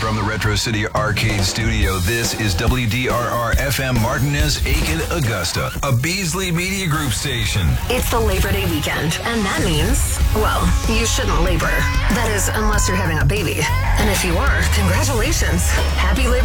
From the Retro City Arcade Studio, this is WDRR-FM Martinez, Aiken, Augusta, a Beasley Media Group station. It's the Labor Day weekend, and that means, well, you shouldn't labor. That is, unless you're having a baby. And if you are, congratulations. Happy Labor